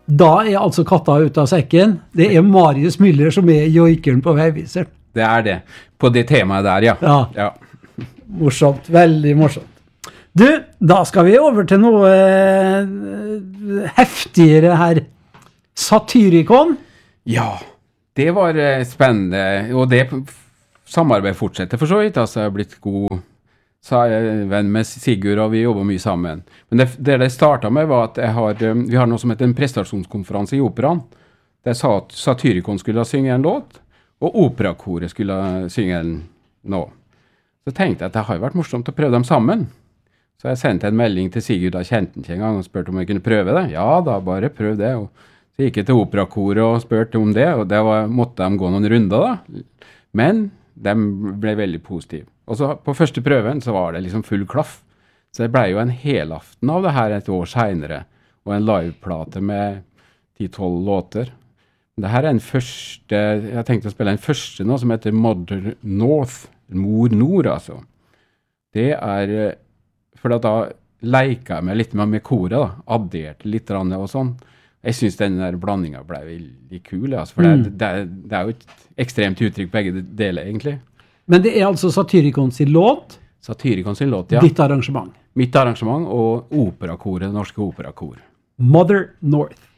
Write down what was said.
Da altså katta ut av sekken. Det Marius Müller som joikeren på Veiviseren. Det det. På det temaet der, ja. Ja. Morsomt, veldig morsomt. Du, da skal vi over til noe heftigere her. Satyricon. Ja, det var spennende, og det samarbeidet fortsetter for så vidt. Altså, jeg har blitt god venn med Sigurd, og vi jobber mye sammen. Men det startet med var at vi har noe som heter en prestasjonskonferanse i Operaen, der Satyricon skulle synge en låt, og operakoret skulle synge en nå. Så tenkte jeg at det har jo vært morsomt å prøve dem sammen. Så jeg sendte en melding til Sigurd, da kjente han ikke en gang, og spurte om jeg kunne prøve det. Ja, da bare prøv det. Og så gikk jeg til operakoret og spurte om det, og måtte de gå noen runder da. Men de ble veldig positive. Og så på første prøven så var det liksom full klaff. Så det ble jo en helaften av det her et år senere, og en liveplate med 10-12 låter. Det her en første, jeg tenkte å spille en første nå som heter Mother North, Mor Nord altså. Det for da leker jeg meg litt med koret da, adderte litt og sånn. Jeg synes den der blandingen ble veldig kul, altså, for det jo et ekstremt uttrykk begge deler egentlig. Men det altså Satyricon sin låt? Satyricon sin låt, ja. Ditt arrangement? Mitt arrangement og operakoret, det norske operakor. Mother North.